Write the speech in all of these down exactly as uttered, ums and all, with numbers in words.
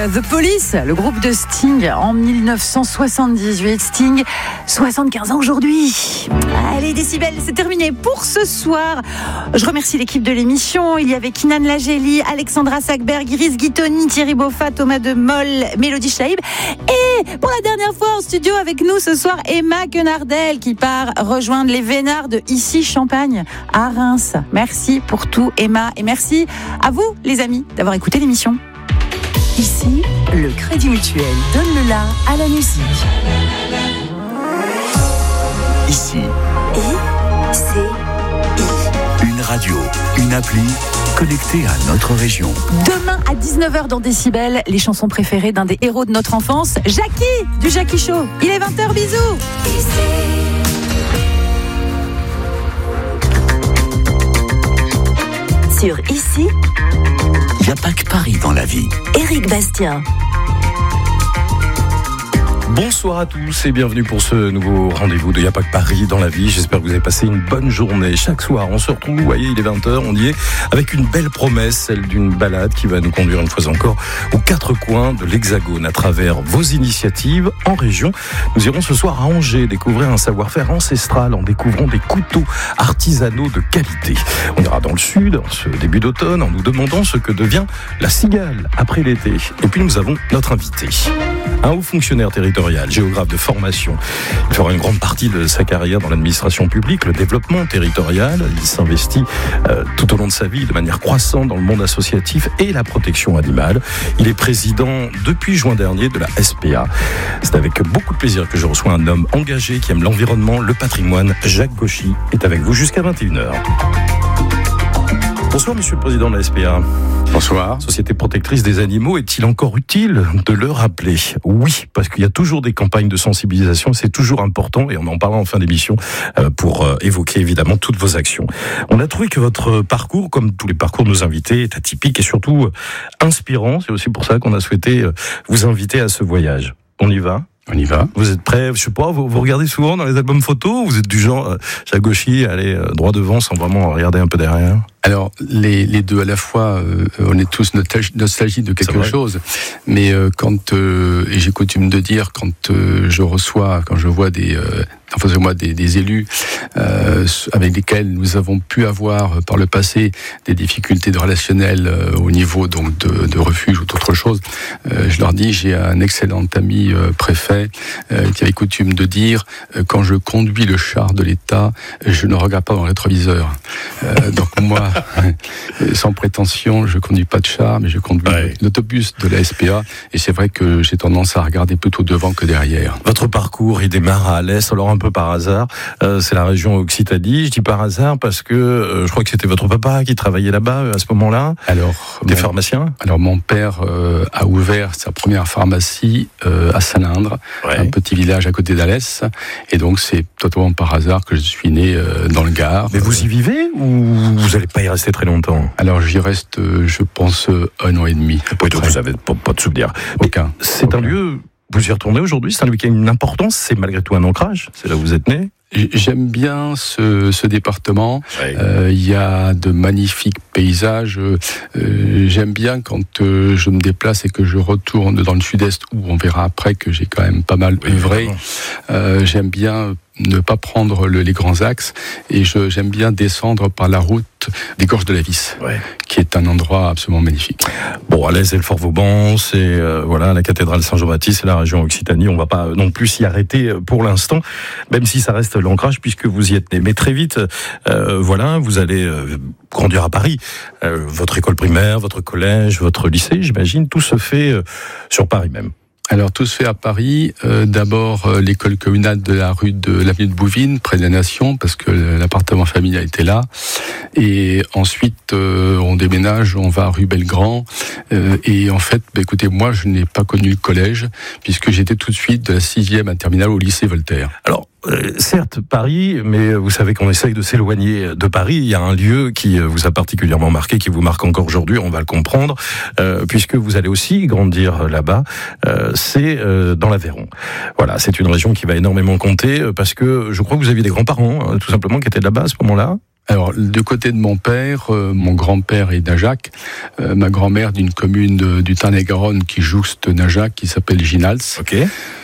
C'était The Police, le groupe de Sting en dix-neuf cent soixante-dix-huit. Sting, soixante-quinze ans aujourd'hui. Allez, Décibel, c'est terminé pour ce soir. Je remercie l'équipe de l'émission. Il y avait Kinan Lageli, Alexandra Sackberg, Iris Guitoni, Thierry Boffat, Thomas de Moll, Mélodie Chaïb. Et pour la dernière fois en studio avec nous ce soir, Emma Quenardel qui part rejoindre les Vénards de Ici Champagne à Reims. Merci pour tout, Emma, et merci à vous, les amis, d'avoir écouté l'émission. Ici, le Crédit Mutuel donne le la à la musique. Ici. I, C, I. Une radio, une appli connectée à notre région. Demain à dix-neuf heures dans Décibel, les chansons préférées d'un des héros de notre enfance, Jackie, du Jackie Show. Il est vingt heures, bisous. Ici. Sur Ici, Il n'y a pas que Paris dans la vie. Éric Bastien. Bonsoir à tous et bienvenue pour ce nouveau rendez-vous de Y'a pas que Paris dans la vie. J'espère que vous avez passé une bonne journée. Chaque soir, on se retrouve, vous voyez, il est vingt heures, on y est, avec une belle promesse, celle d'une balade qui va nous conduire une fois encore aux quatre coins de l'Hexagone à travers vos initiatives en région. Nous irons ce soir à Angers découvrir un savoir-faire ancestral en découvrant des couteaux artisanaux de qualité. On ira dans le sud, en ce début d'automne, en nous demandant ce que devient la cigale après l'été. Et puis nous avons notre invité, un haut fonctionnaire territorial, géographe de formation. Il fera une grande partie de sa carrière dans l'administration publique, le développement territorial. Il s'investit euh, tout au long de sa vie de manière croissante dans le monde associatif et la protection animale. Il est président depuis juin dernier de la S P A. C'est avec beaucoup de plaisir que je reçois un homme engagé qui aime l'environnement, le patrimoine. Jacques Gauchy est avec vous jusqu'à vingt et une heures. Bonsoir, monsieur le président de la S P A. Bonsoir. Société protectrice des animaux, est-il encore utile de le rappeler ? Oui, parce qu'il y a toujours des campagnes de sensibilisation, c'est toujours important, et on en parlera en fin d'émission pour évoquer évidemment toutes vos actions. On a trouvé que votre parcours, comme tous les parcours de nos invités, est atypique et surtout inspirant. C'est aussi pour ça qu'on a souhaité vous inviter à ce voyage. On y va ? On y va. Vous êtes prêts ? Je sais pas, vous, vous regardez souvent dans les albums photos, vous êtes du genre, euh, Jacques Gauchy, aller euh, droit devant sans vraiment regarder un peu derrière ? Alors, les, les deux à la fois, euh, on est tous nostalgiques de quelque chose, mais euh, quand, euh, et j'ai coutume de dire, quand euh, je reçois, quand je vois des, euh, enfin, moi, des, des élus euh, avec lesquels nous avons pu avoir par le passé des difficultés de relationnel euh, au niveau donc de, de refuge ou d'autres choses, euh, je leur dis, j'ai un excellent ami euh, préfet euh, qui avait coutume de dire, euh, quand je conduis le char de l'État, je ne regarde pas dans le rétroviseur. Euh, donc moi, sans prétention, je conduis pas de char, mais je conduis ouais. l'autobus de la S P A, et c'est vrai que j'ai tendance à regarder plutôt devant que derrière. Votre parcours, il démarre à Alès, alors un peu par hasard, euh, c'est la région Occitanie. Je dis par hasard parce que euh, je crois que c'était votre papa qui travaillait là-bas à ce moment-là. Alors, des mon, pharmaciens. Alors mon père euh, a ouvert sa première pharmacie euh, à Salindre, ouais. un petit village à côté d'Alès, et donc c'est totalement par hasard que je suis né euh, dans le Gard. Mais vous y vivez ou vous n'allez pas y rester très longtemps ? Alors j'y reste, je pense, un an et demi. Oui, donc vous avez pas, pas de souvenir. Aucun. C'est Aucun. un lieu, vous y retournez aujourd'hui, c'est un lieu qui a une importance, c'est malgré tout un ancrage, c'est là où vous êtes né ? J'aime bien ce, ce département. Il oui. euh, y a de magnifiques paysages. Euh, j'aime bien quand euh, je me déplace et que je retourne dans le sud-est, où on verra après que j'ai quand même pas mal oui, œuvré. Euh, j'aime bien ne pas prendre le, les grands axes, et je, j'aime bien descendre par la route des Gorges de la Vis, ouais. qui est un endroit absolument magnifique. Bon, Alès et le Fort Vauban, c'est euh, voilà la cathédrale Saint-Jean-Baptiste, c'est la région Occitanie. On va pas non plus s'y arrêter pour l'instant, même si ça reste l'ancrage puisque vous y êtes né. Mais très vite, euh, voilà, vous allez euh, grandir à Paris. Euh, votre école primaire, votre collège, votre lycée, j'imagine, tout se fait euh, sur Paris même. Alors tout se fait à Paris. Euh, d'abord euh, l'école communale de la rue de l'avenue de Bouvines, près de la Nation, parce que l'appartement familial était là. Et ensuite euh, on déménage, on va à rue Belgrand. Euh, et en fait, bah, écoutez, moi je n'ai pas connu le collège, puisque j'étais tout de suite de la sixième à terminale au lycée Voltaire. Alors Euh, certes, Paris, mais vous savez qu'on essaye de s'éloigner de Paris. Il y a un lieu qui vous a particulièrement marqué, qui vous marque encore aujourd'hui, on va le comprendre, euh, puisque vous allez aussi grandir là-bas, euh, c'est euh, dans l'Aveyron. Voilà, c'est une région qui va énormément compter, parce que je crois que vous aviez des grands-parents, hein, tout simplement, qui étaient là-bas à ce moment-là. Alors, du côté de mon père, euh, mon grand-père est d'Najac, euh, ma grand-mère d'une commune de, du Tarn-et-Garonne qui jouxte Najac, qui s'appelle Ginals. Ok.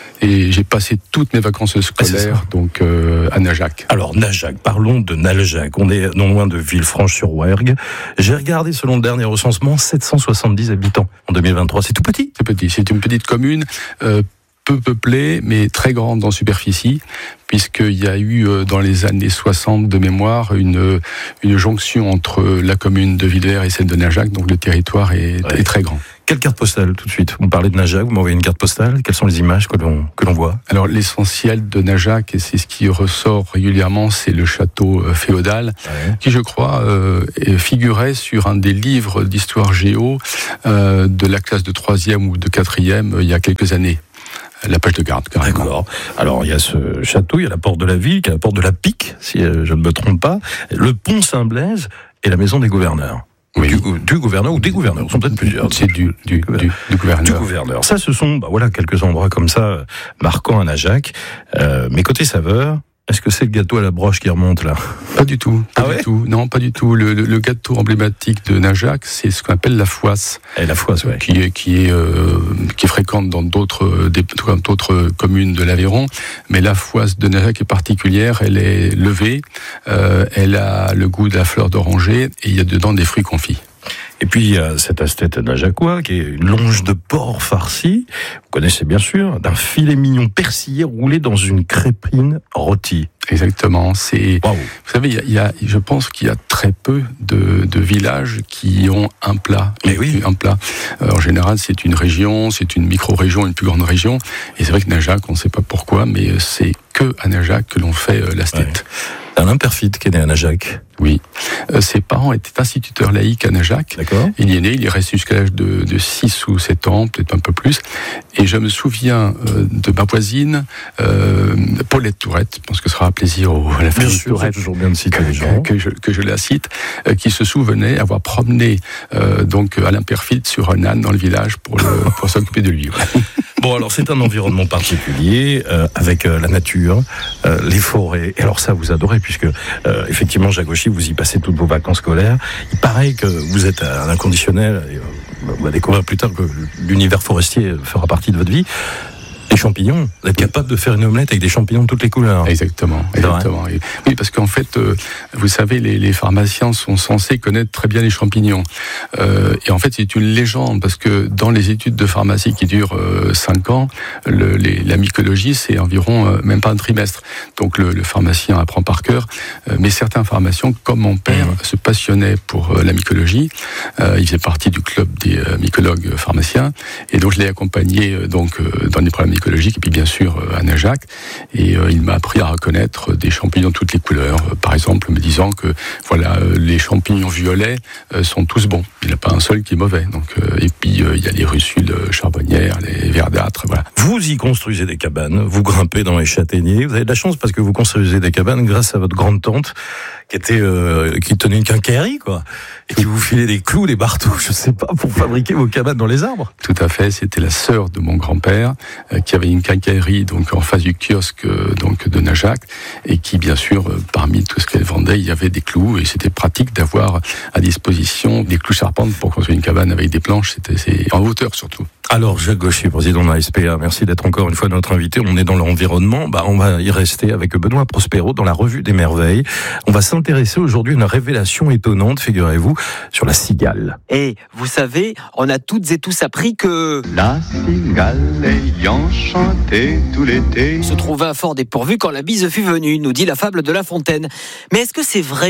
Et j'ai passé toutes mes vacances scolaires ah, donc euh, à Najac. Alors Najac, parlons de Naljac. On est non loin de Villefranche-sur-Rouergue. J'ai regardé selon le dernier recensement, sept cent soixante-dix habitants en deux mille vingt-trois. C'est tout petit. C'est petit. C'est une petite commune. Euh, peu peuplée, mais très grande en superficie, puisqu'il y a eu dans les années soixante de mémoire une, une jonction entre la commune de Villers et celle de Najac, donc le territoire est, ouais. est très grand. Quelle carte postale tout de suite? Vous me parlez de Najac, vous m'envoyez une carte postale. Quelles sont les images que l'on, que l'on voit? Alors l'essentiel de Najac, et c'est ce qui ressort régulièrement, c'est le château féodal, ouais. qui je crois euh, figurait sur un des livres d'histoire géo euh, de la classe de troisième ou de quatrième euh, il y a quelques années. La page de garde, carrément. D'accord. Alors, il y a ce château, il y a la porte de la ville, il y a la porte de la Pique, si je ne me trompe pas, le pont Saint-Blaise et la maison des gouverneurs. Oui. Du, du gouverneur ou des gouverneurs, ce sont peut-être plusieurs. C'est du, du, du, du gouverneur. Du gouverneur. Ça, ce sont, bah voilà, quelques endroits comme ça, marquants à Najac. Euh, mais côté saveur, est-ce que c'est le gâteau à la broche qui remonte là? Pas du tout, pas ah du ouais tout. Non, pas du tout. Le, le, le gâteau emblématique de Najac, c'est ce qu'on appelle la foisse. Et la foisse, ouais. Qui est qui est euh, qui est fréquente dans d'autres des, d'autres communes de l'Aveyron, mais la foisse de Najac est particulière. Elle est levée, euh, elle a le goût de la fleur d'oranger et il y a dedans des fruits confits. Et puis il y a cet asthète najacois qui est une longe de porc farcie, vous connaissez bien sûr, d'un filet mignon persillé roulé dans une crépine rôtie. Exactement. C'est, wow. Vous savez, il y a, il y a, je pense qu'il y a très peu de, de villages qui ont un plat. Mais oui. Un plat. Euh, en général, c'est une région, c'est une micro-région, une plus grande région. Et c'est vrai que Najac, on ne sait pas pourquoi, mais c'est que à Najac que l'on fait euh, l'asthète. Ouais. Alain Perfit qui est né à Najac. Oui. Euh, ses parents étaient instituteurs laïcs à Najac. D'accord. Il y est né, il est resté jusqu'à l'âge de, de six ou sept ans, peut-être un peu plus. Et je me souviens euh, de ma voisine, euh, Paulette Tourette, je pense que ce sera un plaisir au, à la famille Tourette. C'est toujours bien de citer les gens. Que, que, je, que je la cite, euh, qui se souvenait avoir promené euh, donc Alain Perfit sur un âne dans le village pour, le, pour s'occuper de lui. Ouais. Bon, alors c'est un environnement particulier, euh, avec euh, la nature, euh, les forêts. Et alors ça, vous adorez, puisque euh, effectivement, Jacques Auchy, vous y passez toutes vos vacances scolaires. Il paraît que vous êtes un inconditionnel, et, euh, on va découvrir plus tard que l'univers forestier fera partie de votre vie. Les champignons, vous êtes capable de faire une omelette avec des champignons de toutes les couleurs. Exactement, exactement. Oui, parce qu'en fait, euh, vous savez, les, les pharmaciens sont censés connaître très bien les champignons. Euh, et en fait, c'est une légende, parce que dans les études de pharmacie qui durent euh, cinq ans, le, les, la mycologie, c'est environ euh, même pas un trimestre. Donc le, le pharmacien apprend par cœur. Euh, mais certains pharmaciens, comme mon père, mmh. se passionnaient pour euh, la mycologie. Euh, il faisait partie du club des euh, mycologues pharmaciens. Et donc, je l'ai accompagné euh, donc, euh, dans des problèmes écologique, et puis bien sûr à Najac, et euh, il m'a appris à reconnaître des champignons de toutes les couleurs, euh, par exemple me disant que voilà, euh, les champignons violets euh, sont tous bons, il n'y en a pas un seul qui est mauvais, donc, euh, et puis euh, il y a les russules charbonnières, les verdâtres, voilà. Vous y construisez des cabanes, vous grimpez dans les châtaigniers, vous avez de la chance parce que vous construisez des cabanes grâce à votre grande tante qui était euh, qui tenait une quincaillerie, quoi, et qui vous filait des clous, des marteaux, je sais pas, pour fabriquer vos cabanes dans les arbres. Tout à fait, c'était la sœur de mon grand-père euh, qui avait une quincaillerie donc en face du kiosque euh, donc de Najac, et qui bien sûr euh, parmi tout ce qu'elle vendait, il y avait des clous, et c'était pratique d'avoir à disposition des clous charpentes pour construire une cabane avec des planches, c'était c'est en hauteur surtout. Alors, Jacques Gauchy, président de la S P A, merci d'être encore une fois notre invité. On est dans l'environnement, bah, on va y rester avec Benoît Prospero dans la Revue des Merveilles. On va s'intéresser aujourd'hui à une révélation étonnante, figurez-vous, sur la cigale. Et vous savez, on a toutes et tous appris que la cigale ayant chanté tout l'été se trouvait à fort dépourvu quand la bise fut venue, nous dit la fable de La Fontaine. Mais est-ce que c'est vrai ?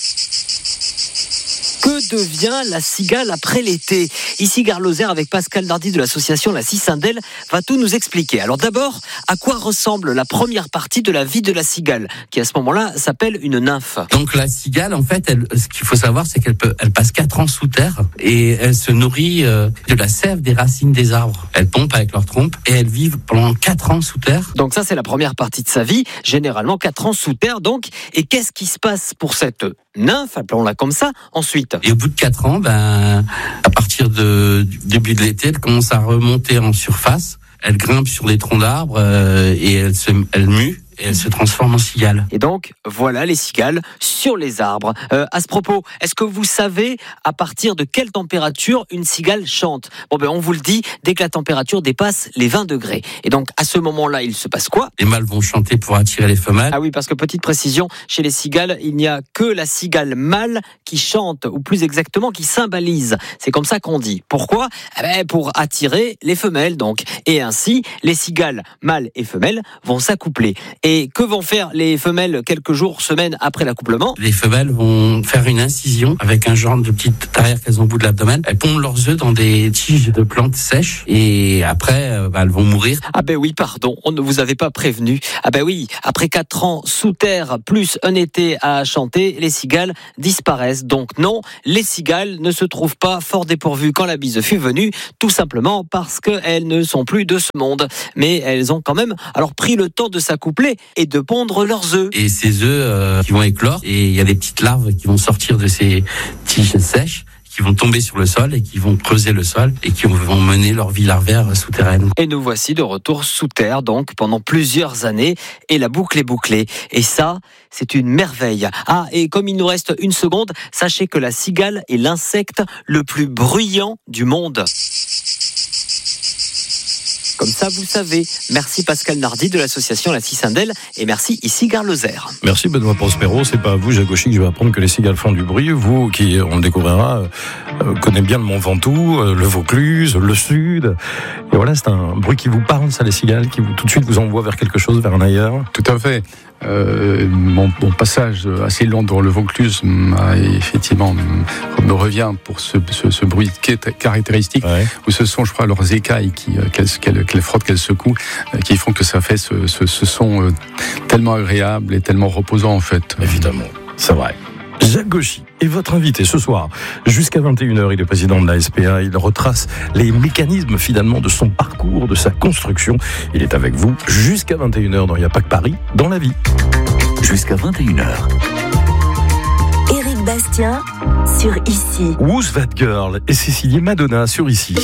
Que devient la cigale après l'été ? Ici Gare Lozère avec Pascal Dardy de l'association La Cicindelle va tout nous expliquer. Alors d'abord, à quoi ressemble la première partie de la vie de la cigale, qui à ce moment-là s'appelle une nymphe ? Donc la cigale, en fait, elle, ce qu'il faut savoir, c'est qu'elle peut, elle passe quatre ans sous terre et elle se nourrit euh, de la sève des racines des arbres. Elle pompe avec leur trompe et elles vivent pendant quatre ans sous terre. Donc ça, c'est la première partie de sa vie, généralement quatre ans sous terre donc. Et qu'est-ce qui se passe pour cette nymphe, appelons-la comme ça, ensuite ? Et au bout de quatre ans, ben, à partir de, du début de l'été, elle commence à remonter en surface. Elle grimpe sur les troncs d'arbres euh, et elle, se, elle mue. et elles se transforment en cigales. Et donc, voilà les cigales sur les arbres. Euh, à ce propos, est-ce que vous savez à partir de quelle température une cigale chante ? Bon ben, on vous le dit, dès que la température dépasse les vingt degrés. Et donc, à ce moment-là, il se passe quoi ? Les mâles vont chanter pour attirer les femelles. Ah oui, parce que petite précision, chez les cigales, il n'y a que la cigale mâle qui chante, ou plus exactement, qui cymbalise. C'est comme ça qu'on dit. Pourquoi ? Eh ben, pour attirer les femelles, donc. Et ainsi, les cigales mâles et femelles vont s'accoupler. Et que vont faire les femelles quelques jours, semaines après l'accouplement ? Les femelles vont faire une incision avec un genre de petite tarière qu'elles ont au bout de l'abdomen. Elles pondent leurs œufs dans des tiges de plantes sèches et après, euh, bah, elles vont mourir. Ah ben oui, pardon, on ne vous avait pas prévenu. Ah ben oui, après quatre ans sous terre, plus un été à chanter, les cigales disparaissent. Donc non, les cigales ne se trouvent pas fort dépourvues quand la bise fut venue, tout simplement parce qu'elles ne sont plus de ce monde. Mais elles ont quand même alors pris le temps de s'accoupler et de pondre leurs œufs. Et ces œufs euh, qui vont éclore, et il y a des petites larves qui vont sortir de ces tiges sèches, qui vont tomber sur le sol et qui vont creuser le sol et qui vont mener leur vie larvaire souterraine. Et nous voici de retour sous terre, donc pendant plusieurs années, et la boucle est bouclée. Et ça, c'est une merveille. Ah, et comme il nous reste une seconde, sachez que la cigale est l'insecte le plus bruyant du monde. Comme ça, vous savez. Merci Pascal Nardi de l'association La Cicindelle et merci ici Gare Lozère. Merci Benoît Prospero. C'est pas à vous, Jacques Gauchy, que je vais apprendre que les cigales font du bruit. Vous, qui, on le découvrira, euh, connaissez bien le Mont Ventoux, euh, le Vaucluse, le Sud. Et voilà, c'est un bruit qui vous parle, ça, les cigales, qui vous, tout de suite vous envoie vers quelque chose, vers un ailleurs. Tout à fait. Euh, mon, mon passage assez long dans le Vaucluse m'a effectivement me revient pour ce, ce, ce bruit qui est caractéristique, ouais. Où ce sont, je crois, leurs écailles qui, qu'elles, qu'elles, qu'elles frottent, qu'elles secouent, qui font que ça fait ce, ce, ce son tellement agréable et tellement reposant en fait. Évidemment, c'est vrai. Jacques Gauchy est votre invité ce soir. Jusqu'à vingt et une heures, il est président de la S P A. Il retrace les mécanismes finalement de son parcours, de sa construction. Il est avec vous jusqu'à vingt et une heures dans Il n'y a pas que Paris, dans la vie. Jusqu'à vingt et une heures. Éric Bastien sur Ici. Who's That Girl et Cécilie Madonna sur Ici.